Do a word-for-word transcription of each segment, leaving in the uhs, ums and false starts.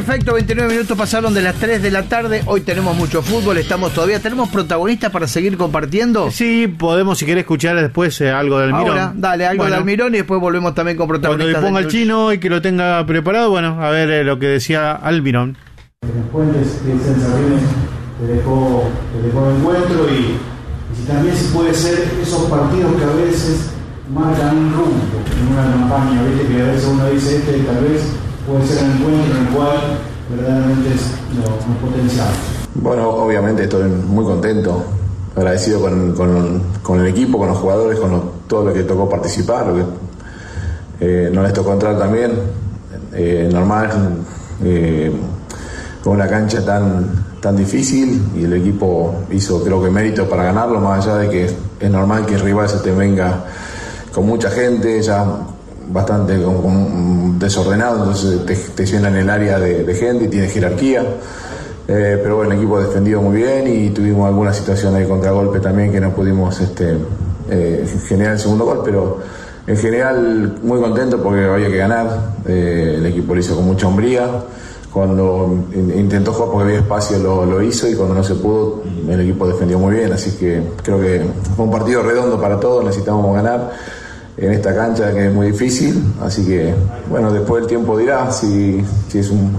Perfecto, veintinueve minutos pasaron de las tres de la tarde. Hoy tenemos mucho fútbol, estamos todavía. ¿Tenemos protagonistas para seguir compartiendo? Sí, podemos, si querés, escuchar después eh, algo del Almirón. Ahora, dale, algo bueno, de Almirón y después volvemos también con protagonistas. Cuando le ponga el chino y que lo tenga preparado, bueno, a ver eh, lo que decía Almirón. Después, qué sensaciones te dejó, te dejó el encuentro y, y si también se puede ser esos partidos que a veces marcan un rumbo en una campaña, ¿viste? Que a veces uno dice este tal vez puede ser un encuentro en el cual verdaderamente es lo, lo potencial. Bueno, obviamente estoy muy contento, agradecido con, con, con el equipo, con los jugadores, con lo, todo lo que tocó participar, lo que eh, no les tocó entrar también, eh, normal, eh, con una cancha tan, tan difícil y el equipo hizo creo que mérito para ganarlo, más allá de que es normal que el rival se te venga con mucha gente, ya bastante con, con desordenado, entonces te, te llenan el área de, de gente y tiene jerarquía, eh, pero bueno, el equipo defendió muy bien y tuvimos alguna situación de contragolpe también que no pudimos este, eh, generar el segundo gol, pero en general muy contento porque había que ganar, eh, el equipo lo hizo con mucha hombría, cuando intentó jugar porque había espacio lo, lo hizo y cuando no se pudo el equipo defendió muy bien, así que creo que fue un partido redondo para todos, necesitábamos ganar en esta cancha que es muy difícil, así que bueno, después el tiempo dirá si, si es un,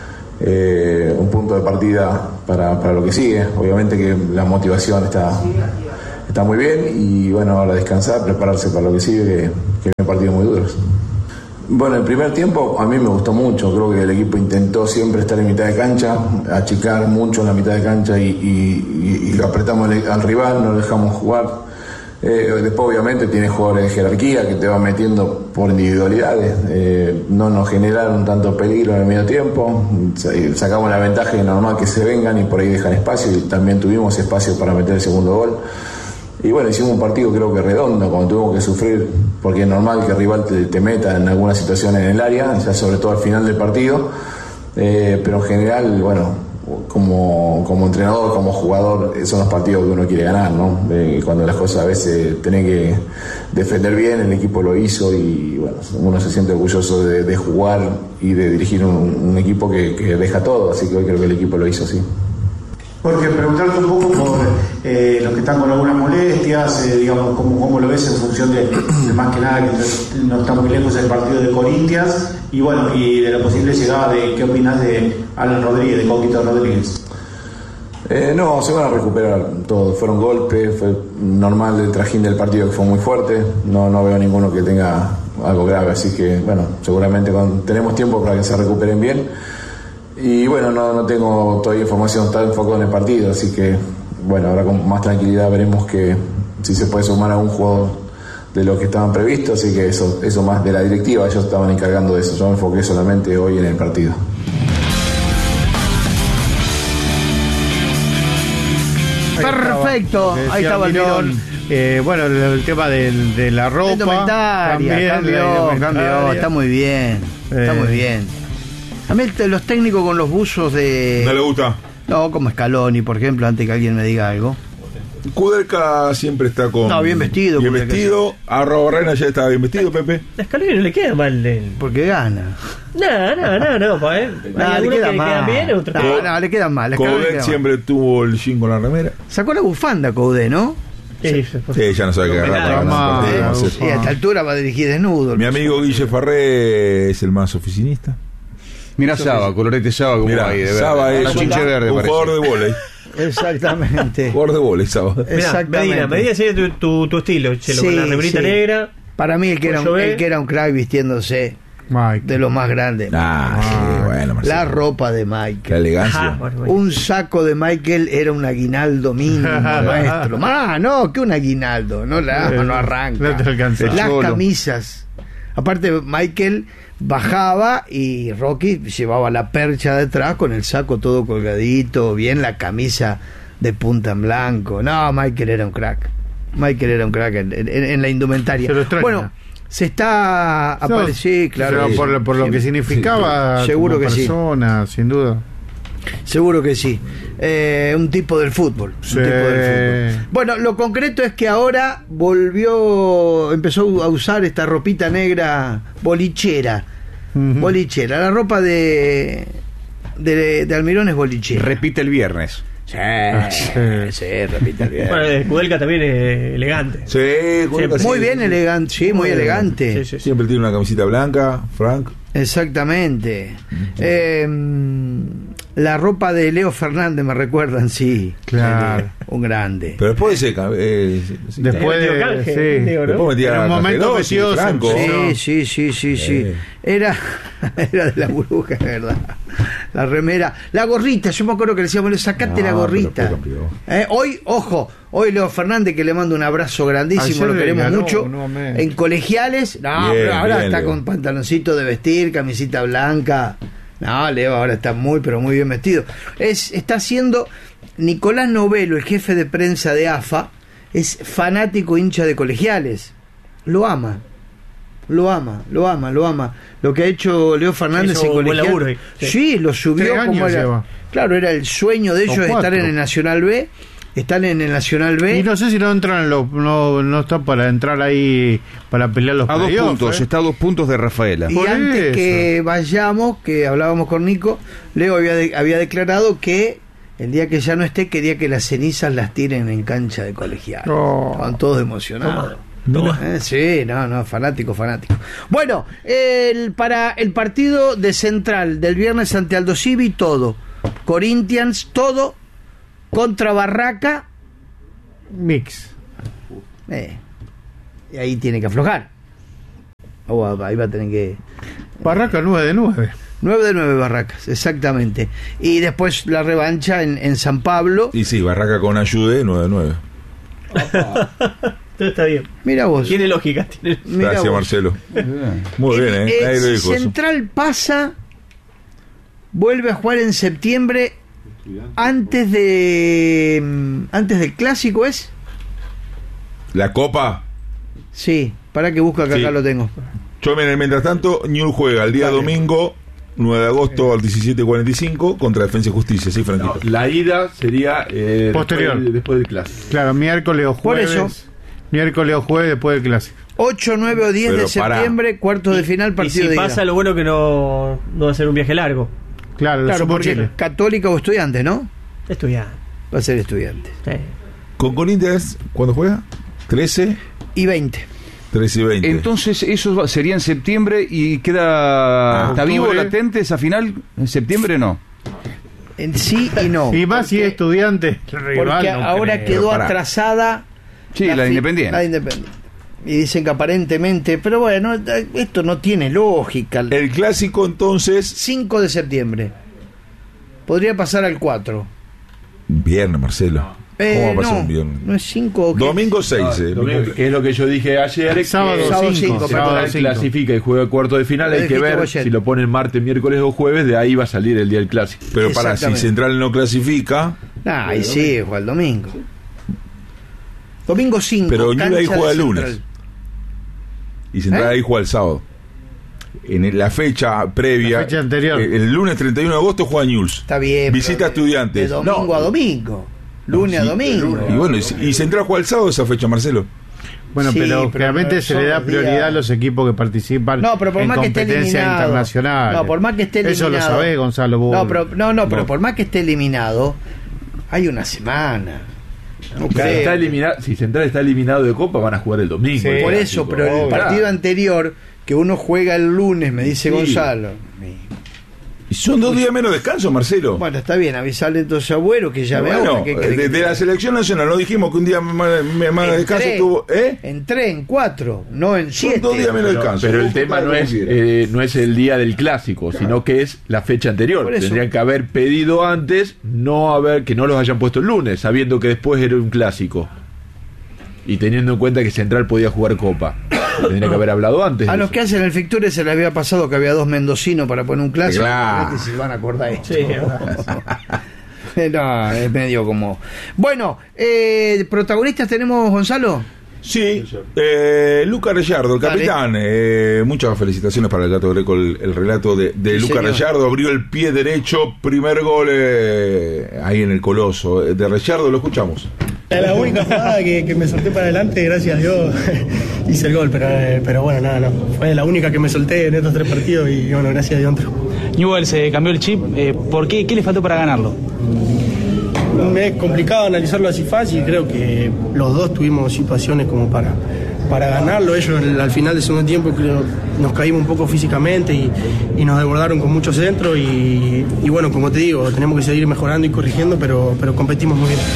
eh, un punto de partida para, para lo que sigue. Obviamente que la motivación está, está muy bien y bueno, ahora descansar, prepararse para lo que sigue, que, que viene partidos muy duros. Bueno, el primer tiempo a mí me gustó mucho, creo que el equipo intentó siempre estar en mitad de cancha, achicar mucho en la mitad de cancha y, y, y, y apretamos al, al rival, no lo dejamos jugar. Eh, después obviamente tiene jugadores de jerarquía que te van metiendo por individualidades, eh, no nos generaron tanto peligro en el medio tiempo, sacamos la ventaja y normal que se vengan y por ahí dejan espacio y también tuvimos espacio para meter el segundo gol y bueno, hicimos un partido creo que redondo, cuando tuvimos que sufrir porque es normal que el rival te, te meta en alguna situación en el área, ya sobre todo al final del partido, eh, pero en general bueno, Como, como entrenador, como jugador, son los partidos que uno quiere ganar, ¿no? Eh, cuando las cosas a veces tenés que defender bien, el equipo lo hizo y bueno, uno se siente orgulloso de, de jugar y de dirigir un, un equipo que, que deja todo, así que hoy creo que el equipo lo hizo así. Porque preguntarte un poco por eh, los que están con algunas molestias, eh, digamos, cómo, cómo lo ves en función de, de más que nada que no está muy lejos el partido de Corinthians y bueno, y de la posible llegada de, ¿qué opinas de Alan Rodríguez, de Coquito Rodríguez? Eh, no, se van a recuperar todos, fueron golpes, fue normal el trajín del partido que fue muy fuerte, no, no veo ninguno que tenga algo grave, así que bueno, seguramente con, tenemos tiempo para que se recuperen bien. Y bueno, no, no tengo todavía información, está enfocado en el partido, así que bueno, ahora con más tranquilidad veremos que si se puede sumar a un jugador de lo que estaban previstos, así que eso, eso más de la directiva, ellos estaban encargando de eso, yo me enfoqué solamente hoy en el partido. Perfecto, ahí estaba el Almirón. Eh, bueno, el, el tema de, de la ropa. Indumentaria, cambió, cambió, está muy bien, está eh. muy bien. A mí los técnicos con los buzos de... ¿No le gusta? No, como Scaloni, por ejemplo, antes que alguien me diga algo. Kudelka siempre está con... No, bien vestido. Bien vestido. A Roborrena ya estaba bien vestido, Pepe. A Scaloni no le queda mal. El... Porque gana. No, no, no, no, pa, ¿eh? No, le queda que mal. Le quedan bien, otro no, no, le quedan mal. Coudet siempre mal. Tuvo el jean con la remera. Sacó la bufanda, Coudet, ¿no? Sí, sí, ya no sabe qué agarrar para ganar un partido. Sí, a esta altura va a dirigir desnudo. Mi amigo Guille Farré es el más oficinista. Mirá Saba, colorete Saba, como Mirá, ahí, de verde. Saba es un, verde, un parece. jugador de vóley. Exactamente. Jugador de vóley, Saba. Mirá, Medina, Medina sería tu, tu, tu estilo, Chelo, sí, con la remerita sí. negra. Para mí el que, era un, el que era un crack vistiéndose Mike. De los más grandes. Ah, sí, bueno, Marcelo. La ropa de Michael. Qué elegancia. Ah, bueno, bueno. Un saco de Michael era un aguinaldo mínimo nuestro. Ah, no, que un aguinaldo. No, la, no arranca. No te alcanza. Las Cholo. Camisas. Aparte, Michael bajaba y Rocky llevaba la percha detrás con el saco todo colgadito, bien la camisa de punta en blanco. No, Michael era un crack. Michael era un crack en, en, en la indumentaria. Se bueno, se está apareciendo, sí, claro. Sí, por, por lo sí, que significaba, sí, seguro como que persona, sí. Sin duda. Seguro que sí. Eh, un tipo del fútbol. Sí. Un tipo del fútbol. Bueno, lo concreto es que ahora volvió, empezó a usar esta ropita negra bolichera. Uh-huh. Bolichera, la ropa de de, de Almirón es bolichero. Repite el viernes. Sí, sí, sí, repite el viernes. Bueno, el Kudelka también es elegante. Sí, Kudelka, Muy sí, bien sí. elegante, sí, muy elegante. Sí, sí, sí. Siempre tiene una camiseta blanca, Frank. Exactamente. Eh, la ropa de Leo Fernández me recuerdan, sí. Claro. Eh, un grande. Pero después se eh, sí, Después Digo, de. canje, Sí. digo, ¿no? después metía En un momento Cagelosi, metió Franco. se- Sí, sí, sí, sí, sí. Eh. Era, era de la burbuja, es verdad. La remera, la gorrita, yo me acuerdo que le decíamos, sacate No, la gorrita. pero fue campeón. Eh, hoy, ojo, hoy Leo Fernández, que le mando un abrazo grandísimo, Ayer lo queremos ganó mucho. nuevamente. En colegiales, no, Bien, pero ahora bien, está Leo. con pantaloncito de vestir, camisita blanca. No, Leo ahora está muy, pero muy bien vestido. Es, está haciendo Nicolás Novelo, el jefe de prensa de A F A, es fanático hincha de colegiales. Lo ama. Lo ama, lo ama, lo ama. Lo que ha hecho Leo Fernández Hizo en un buen colegial. laburo ahí. Sí. Sí. lo subió Tres como años era. lleva. Claro, era el sueño de ellos O estar cuatro. en el Nacional B. Están en el Nacional B. Y no sé si no entran en los, no, no está para entrar ahí para pelear los A dos playoffs, puntos, ¿eh? está a dos puntos de Rafaela. Y Por antes eso. que vayamos, que hablábamos con Nico, Leo había, de- había declarado que el día que ya no esté, quería que las cenizas las tiren en cancha de colegial. Oh. Estaban todos emocionados. No. Eh, sí, no, no, fanático, fanático. Bueno, el, para el partido de Central del viernes ante Aldo Civi, todo. Corinthians, todo. Contra Barraca, Mix. eh, y ahí tiene que aflojar. O ahí va a tener que... Barraca nueve de nueve. nueve de nueve Barracas, exactamente. Y después la revancha en, en San Pablo. Y sí, Barraca con ayude, nueve de nueve. Todo está bien. Mira vos. Tiene lógica. Tiene... Mira Gracias, vos. Marcelo. Muy bien, ¿eh? Eh, Ahí lo si dijo eso. Central pasa, vuelve a jugar en septiembre antes de mm, antes del clásico, ¿es? La Copa. Sí, para que busco acá, Sí. acá lo tengo. Yo, mientras tanto, Newell's juega el día Dale. domingo, nueve de agosto al diecisiete cuarenta y cinco contra Defensa y Justicia, ¿sí, Franquito? No, la ida sería eh, Posterior. Después, después del clásico. Claro, miércoles o Por jueves. eso. Miércoles o jueves después del clásico. ocho, nueve o diez Pero de pará. septiembre, cuartos de final, Y partido si de pasa, ida. lo bueno que no, no va a ser un viaje largo. Claro, Claro, Supo porque Chile. Católica o Estudiante, ¿no? Estudiar. Va a ser Estudiante. Sí. Con Corinthians, ¿cuándo juega? trece, Y veinte. trece y veinte. Entonces eso va- sería en septiembre y queda... Ah, ¿Está vivo octubre. latente esa final? ¿En septiembre no? En sí y no. Y más si Porque- es estudiante. el rival, Porque no ahora creo. quedó Pero pará. atrasada. Sí, la, de fi- Independiente. La de Independiente. Y dicen que aparentemente, pero bueno, esto no tiene lógica. El clásico, entonces, cinco de septiembre. Podría pasar al cuatro. viernes, Marcelo. Eh, ¿Cómo va a pasar no, un viernes? no es cinco. Domingo seis. Ah, eh. domingo, que es lo que yo dije ayer. Sábado que Sábado cinco, cinco, si sábado Central cinco. clasifica y juega cuarto de final, Lo hay que dijiste ver vos ayer. si lo ponen martes, miércoles o jueves, de ahí va a salir el día del clásico. Pero para, si Exactamente. Central no clasifica, Ah, y sí, juega el domingo. Domingo cinco. Pero Newell's ahí cancha juega de el lunes. Central. y Central ¿Eh? ahí juega el sábado. En el- la fecha previa, La fecha anterior. eh, el lunes treinta y uno de agosto juega Newell's. Está bien. Visita pero de- Estudiantes. De domingo No. a domingo. Lunes Sí, a domingo. Y bueno, y, y Central juega el sábado esa fecha, Marcelo. Bueno, Sí, pero, pero realmente se son le da los prioridad días- a los equipos que participan No, pero por en más que esté competencias eliminado. internacionales. No, por más que esté eliminado. Eso lo sabés, Gonzalo. vos. No, pero, no, no, pero No. por más que esté eliminado, hay una semana. No Si creo. está eliminado, si Central está eliminado de Copa, van a jugar el domingo. Sí. el Por clásico. eso, pero el Oh, partido claro. anterior, que uno juega el lunes, me dice Sí. Gonzalo. Y son dos días menos de descanso, Marcelo. Bueno, está bien, avisarle entonces a Agüero que llame Bueno, ahora. ¿qué cree que- de, de la selección nacional, no dijimos que un día más, más de descanso Entré. tuvo. ¿Eh? Entré en cuatro, no en Son siete. dos días menos de Pero, descanso. pero el Vos tema contá no como es, quieras. eh, no es el día del clásico, sino que es la fecha anterior. Por eso. Tendrían que haber pedido antes, no haber que no los hayan puesto el lunes, sabiendo que después era un clásico. Y teniendo en cuenta que Central podía jugar Copa. Tendría que haber hablado antes. A de los eso. que hacen el Ficture se les había pasado que había dos mendocinos para poner un clásico. Claro. Fíjate si van a acordar esto. Sí. No, es medio como. Bueno, eh, protagonistas tenemos, Gonzalo. Sí, eh, Luca Reyardo, el Dale. capitán. Eh, muchas felicitaciones para el Gato Greco, el, el relato de, de Sí, Luca señor. Reyardo. Abrió el pie derecho, primer gol eh, ahí en el Coloso. Eh, De Reyardo lo escuchamos. Es la única jugada que, que me solté para adelante, gracias a Dios hice el gol, pero, eh, pero bueno, nada, no. Fue la única que me solté en estos tres partidos y bueno, gracias a Dios entró. Newell's se cambió el chip, eh, ¿por qué? ¿Qué le faltó para ganarlo? Me es complicado analizarlo así fácil, creo que los dos tuvimos situaciones como para, para ganarlo. Ellos al final del segundo tiempo creo, nos caímos un poco físicamente y, y nos desbordaron con mucho centro y, y bueno, como te digo, tenemos que seguir mejorando y corrigiendo, pero, pero competimos muy bien.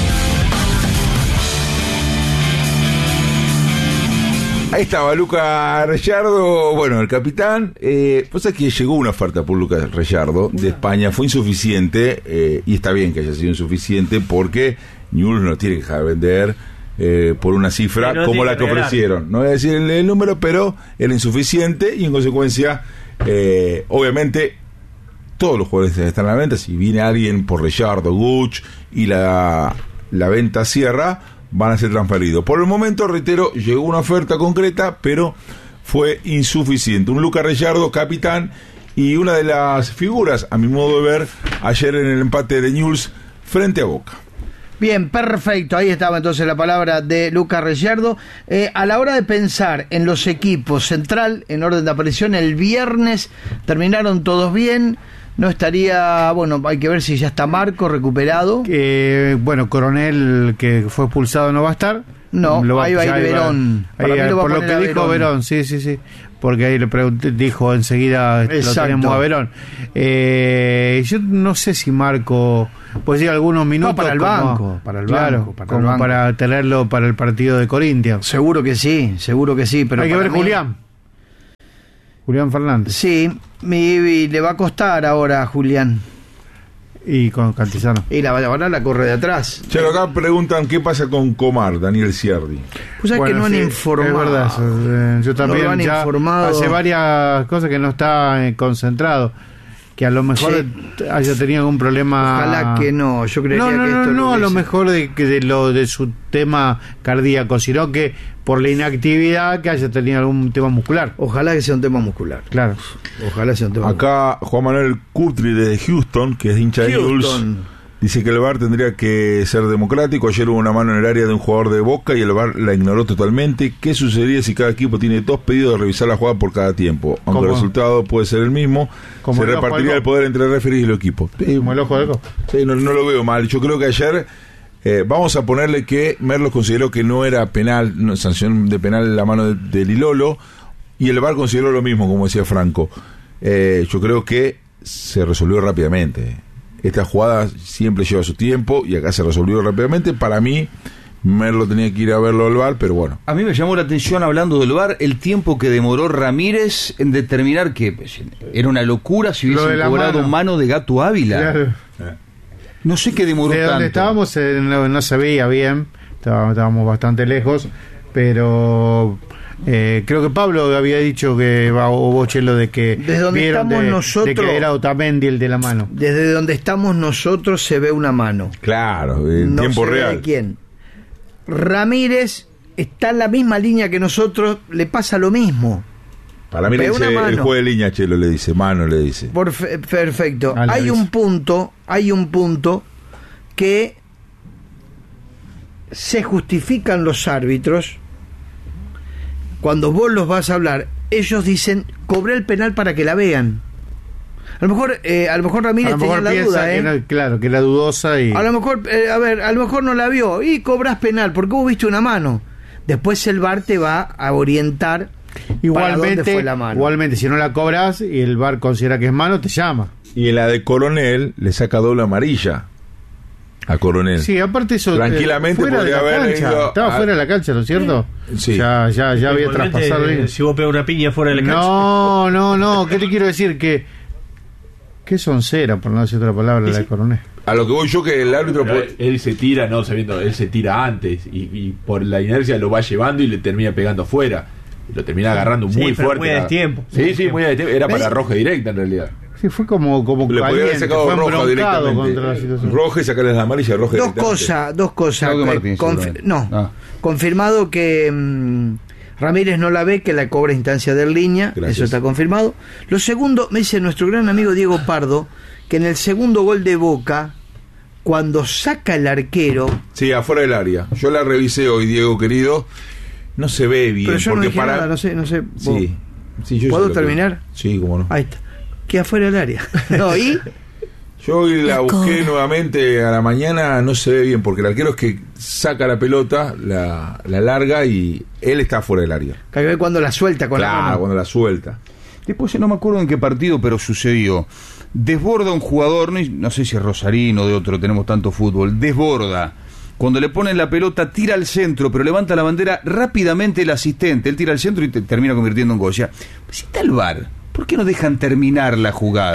Ahí estaba Lucas Rellardo, bueno, el capitán. Eh, pues es que llegó una oferta por Lucas Rellardo de España, fue insuficiente, eh, y está bien que haya sido insuficiente porque Newell's no tiene que dejar de vender eh, por una cifra no como la que, que ofrecieron. No voy a decir el, el número, pero era insuficiente y en consecuencia, eh, obviamente, todos los jugadores están a la venta. Si viene alguien por Rellardo, Guch y la, la venta cierra, van a ser transferidos. Por el momento, reitero, llegó una oferta concreta, pero fue insuficiente. Un Lucas Rellardo, capitán, y una de las figuras, a mi modo de ver, ayer en el empate de Newell's frente a Boca. Bien, perfecto. Ahí estaba entonces la palabra de Lucas Rellardo. Eh, a la hora de pensar en los equipos central, en orden de aparición, el viernes terminaron todos bien. No estaría, bueno, hay que ver si ya está Marco recuperado. Eh, bueno, Coronel, que fue expulsado, no va a estar. No, lo va, ahí va a ir Verón. Ahí, ahí, lo por lo que dijo Verón. Verón, sí, sí, sí. Porque ahí le pregunté, dijo enseguida, Exacto. lo tenemos a Verón. Eh, yo no sé si Marco, pues sí, algunos minutos. No, para el como, banco, para el claro, banco. Para como el banco. Para tenerlo para el partido de Corinthians. Seguro que sí, seguro que sí. Pero hay que ver mí... Julián. Julián Fernández. Sí, y le va a costar ahora a Julián. Y con Cantizano. Y la ahora la corre de atrás. Pero acá preguntan qué pasa con Comar, Daniel Ciardi. Pues es bueno, que no sí, han informado. Es verdad, eso, yo también no ya informado. Hace varias cosas que no está eh, concentrado. Que a lo mejor sí. haya tenido algún problema. Ojalá que no, yo creería no, no, que no, esto no, lo a lo dice. mejor de, de lo de su tema cardíaco, sino que por la inactividad que haya tenido algún tema muscular. Ojalá que sea un tema muscular. Claro. Ojalá sea un tema Acá muscular. Juan Manuel Cutri de Houston, que es hincha de Newell's, dice que el V A R tendría que ser democrático. Ayer hubo una mano en el área de un jugador de Boca y el V A R la ignoró totalmente. ¿Qué sucedería si cada equipo tiene dos pedidos de revisar la jugada por cada tiempo? Aunque ¿Cómo? El resultado puede ser el mismo, se el repartiría el poder entre referees y el equipo. Sí, como el ojo del copo. Sí, no, no lo veo mal. Yo creo que ayer, eh, vamos a ponerle que Merlos consideró que no era penal, no, sanción de penal en la mano de, de Lilolo, y el V A R consideró lo mismo, como decía Franco. Eh, yo creo que se resolvió rápidamente. Esta jugada siempre lleva su tiempo y acá se resolvió rápidamente. Para mí, Merlo tenía que ir a verlo al V A R, pero bueno. A mí me llamó la atención, hablando del V A R, el tiempo que demoró Ramírez en determinar que pues, era una locura si hubiesen cobrado mano. mano de Gato Ávila. Claro. No sé qué demoró de tanto. Donde estábamos eh, no, no se veía bien, estábamos, estábamos bastante lejos, pero... Eh, creo que Pablo había dicho que va o Bochelo de que desde donde vieron estamos de, nosotros, de que era Otamendi el de la mano. Desde donde estamos nosotros se ve una mano. Claro, en no tiempo se real. Ve de quién. Ramírez está en la misma línea que nosotros, le pasa lo mismo. Para mí le dice, el juego de línea, Chelo le dice, mano le dice. Por fe, perfecto. Ah, hay un punto, hay un punto que se justifican los árbitros. Cuando vos los vas a hablar, ellos dicen, cobré el penal para que la vean. A lo mejor, eh, a lo mejor Ramírez a lo mejor tenía la duda, que ¿eh? no, claro, que era dudosa y... A lo mejor, eh, a ver, a lo mejor no la vio y cobras penal, porque vos viste una mano. Después el V A R te va a orientar igualmente, para dónde fue la mano. Igualmente, si no la cobras y el V A R considera que es mano, te llama. Y en la de Coronel le saca doble amarilla a Coronel. Sí, aparte eso tranquilamente eh, podría haber ido a... estaba fuera de la cancha, ¿no es cierto? Sí. Ya ya ya había traspasado eh, si vos pegas una piña fuera de la cancha. No, no, no, ¿qué te quiero decir? Que que son cera, por no decir otra palabra, la de Coronel. A lo que voy yo, que el árbitro puede... él, él se tira, no sabiendo, él se tira antes y, y por la inercia lo va llevando y le termina pegando fuera. Lo termina agarrando sí, muy pero fuerte. Muy a destiempo. Sí, sí, muy a destiempo. Era para roja directa en realidad. Sí, fue como, como le podía haber sacado fue roja directamente. Contra la situación. Roja y sacarle la amarilla roja. Dos cosas, dos cosas. Que Martín, Confi- no, ah. confirmado que mmm, Ramírez no la ve, que la cobra a instancia del línea. Gracias. Eso está confirmado. Lo segundo, me dice nuestro gran amigo Diego Pardo, que en el segundo gol de Boca, cuando saca el arquero... Sí, afuera del área. Yo la revisé hoy, Diego querido, no se ve bien. Pero yo porque no dije para... nada, no sé, no sé. Sí, sí, yo ¿Puedo sé terminar? Que... Sí, cómo no. Ahí está. Queda fuera del área. No, y... Yo hoy la busqué nuevamente a la mañana, no se ve bien, porque el arquero es que saca la pelota, la, la larga y él está fuera del área. Hay que ver cuando la suelta con claro, la mano. cuando la suelta. Después no me acuerdo en qué partido, pero sucedió. Desborda un jugador, no, no sé si es Rosarino o de otro, tenemos tanto fútbol, desborda. Cuando le ponen la pelota, tira al centro, pero levanta la bandera rápidamente el asistente. Él tira al centro y te, termina convirtiendo en gol. Ya, pues si está el V A R, ¿por qué no dejan terminar la jugada?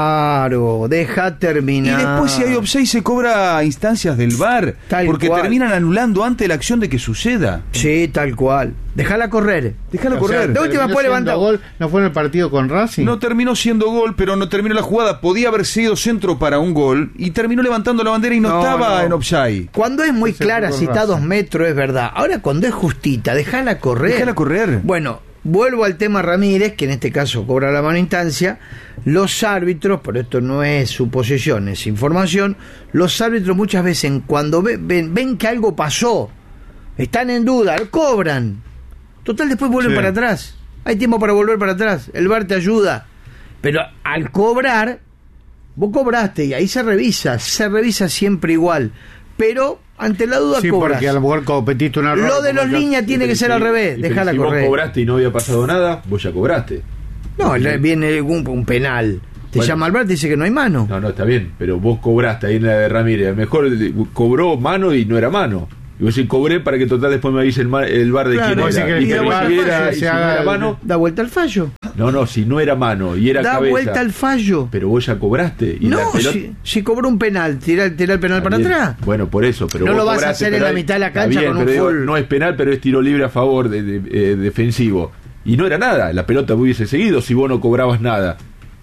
Claro, deja terminar. Y después si hay offside se cobra a instancias del V A R, tal porque cual. terminan anulando antes la acción de que suceda. Sí, tal cual. Déjala correr. Déjala O correr. sea, de última puede levantar gol. ¿No fue en el partido con Racing? No terminó siendo gol, pero no terminó la jugada. Podía haber sido centro para un gol y terminó levantando la bandera y no, No, estaba no. en offside. Cuando es muy Se clara, fue con si está a dos Racing. metros, es verdad. Ahora, cuando es justita, déjala correr. Déjala correr. Bueno, vuelvo al tema Ramírez, que en este caso cobra la mano instancia. Los árbitros, pero esto no es suposición, es información. Los árbitros muchas veces, cuando ven, ven, ven que algo pasó, están en duda, cobran. Total, después vuelven Sí. para atrás. Hay tiempo para volver para atrás. El V A R te ayuda. Pero al cobrar, vos cobraste y ahí se revisa. Se revisa siempre igual. Pero ante la duda Sí, cobras. porque a lo mejor cometiste un error. Lo de los como acá. líneas tiene que ser al revés. Y pero Déjala si correr. vos cobraste y no había pasado nada, vos ya cobraste. No, le viene un, un penal. Te Bueno. llama al V A R, te dice que no hay mano. No, no, está bien, pero vos cobraste ahí en la de Ramírez. A lo mejor eh, cobró mano y no era mano. Y vos decís, cobré para que total después me avise el, ma- el V A R de Claro, quién vos era. decís que Y el pero V A R si era- se y si no haga era el- mano. Da vuelta al fallo. No, no, si no era mano y era Da cabeza. vuelta al fallo. Pero vos ya cobraste. Y No, la pelota- si, si cobró un penal, tira, tira el penal para También. atrás. Bueno, por eso, pero No vos lo vas a cobraste, hacer en pero la hay- mitad de la está cancha bien, con un pero digo, full. no es penal, pero es tiro libre a favor de, de- eh, defensivo. Y no era nada, la pelota hubiese seguido si vos no cobrabas nada.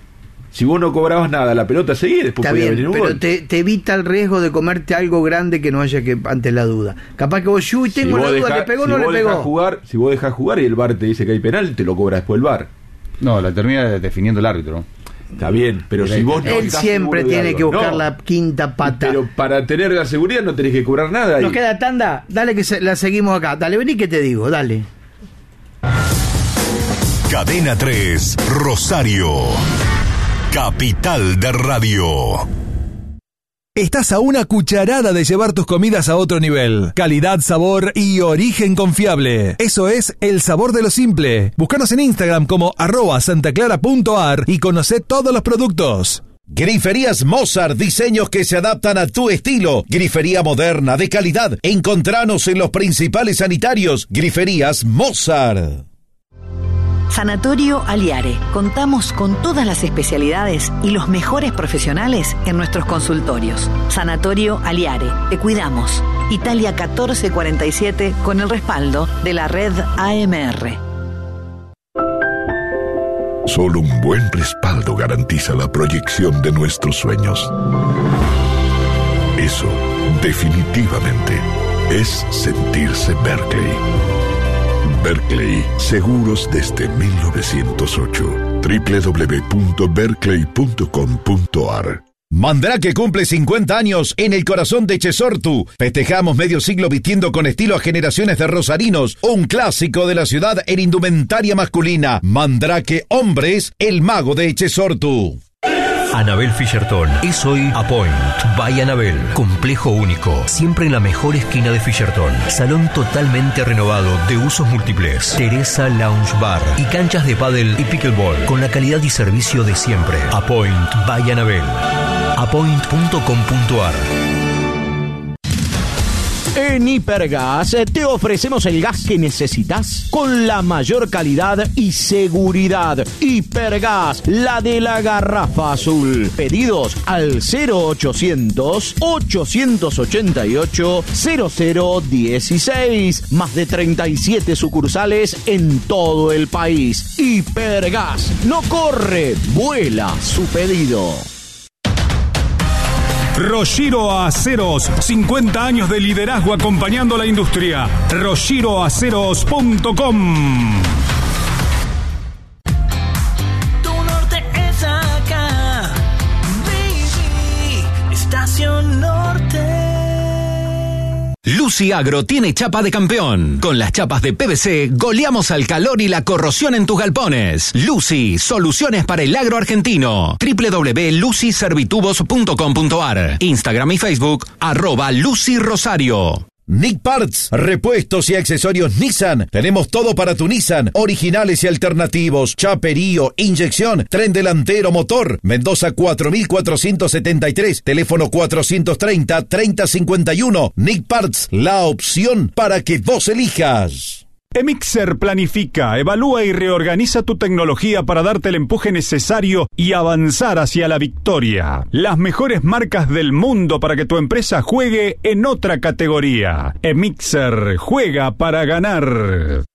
Si vos no cobrabas nada, la pelota seguía, después Está podía bien, venir un pero gol. te, te evita el riesgo de comerte algo grande que no haya que ante la duda. Capaz que vos, uy, tengo Si la vos duda, dejás- ¿le pegó o si no le vos dejás pegó? Jugar, si vos dejás jugar y el V A R te dice que hay penal, te lo cobra después el V A R. No, la termina definiendo el árbitro. Está bien, pero si vos no Él estás siempre seguro de tiene algo. que buscar No, la quinta pata. Pero para tener la seguridad no tenés que cobrar nada. Nos y- queda tanda, dale que se- la seguimos acá. Dale, vení que te digo, dale. Cadena tres, Rosario. Capital de Radio. Estás a una cucharada de llevar tus comidas a otro nivel. Calidad, sabor y origen confiable. Eso es el sabor de lo simple. Búscanos en Instagram como arroba santaclara.ar y conoce todos los productos. Griferías Mozart, diseños que se adaptan a tu estilo. Grifería moderna, de calidad. Encontranos en los principales sanitarios. Griferías Mozart. Sanatorio Aliare. Contamos con todas las especialidades y los mejores profesionales en nuestros consultorios. Sanatorio Aliare. Te cuidamos. Italia catorce cuarenta y siete con el respaldo de la red A M R. Solo un buen respaldo garantiza la proyección de nuestros sueños. Eso, definitivamente, es sentirse Berkeley. Berkeley, seguros desde mil novecientos ocho. doble u doble u doble u punto berkeley punto com punto a r. Mandrake cumple cincuenta años en el corazón de Chesortu. Festejamos medio siglo vistiendo con estilo a generaciones de rosarinos. Un clásico de la ciudad en indumentaria masculina. Mandrake Hombres, el mago de Chesortu. Anabel Fisherton es hoy Apoint by Anabel. Complejo único, siempre en la mejor esquina de Fisherton. Salón totalmente renovado de usos múltiples. Teresa Lounge Bar y canchas de pádel y pickleball con la calidad y servicio de siempre. Apoint by Anabel. apoint punto com punto a r. En Hipergas te ofrecemos el gas que necesitas con la mayor calidad y seguridad. Hipergas, la de la garrafa azul. Pedidos al cero ochocientos, ochocientos ochenta y ocho, cero cero dieciséis. Más de treinta y siete sucursales en todo el país. Hipergas, no corre, vuela su pedido. Roshiro Aceros, cincuenta años de liderazgo acompañando a la industria. roshiro aceros punto com. Tu norte es acá, baby, Estación Norte. Luz Lucy Agro tiene chapa de campeón. Con las chapas de P V C goleamos al calor y la corrosión en tus galpones. Lucy, soluciones para el agro argentino. doble u doble u doble u punto lucy servitubos punto com punto a r. Instagram y Facebook, arroba Lucy Rosario. Nick Parts, repuestos y accesorios Nissan. Tenemos todo para tu Nissan, originales y alternativos, chaperío, inyección, tren delantero, motor. Mendoza cuatro mil cuatrocientos setenta y tres, teléfono cuatrocientos treinta, treinta cincuenta y uno. Nick Parts, la opción para que vos elijas. Emixer planifica, evalúa y reorganiza tu tecnología para darte el empuje necesario y avanzar hacia la victoria. Las mejores marcas del mundo para que tu empresa juegue en otra categoría. Emixer juega para ganar.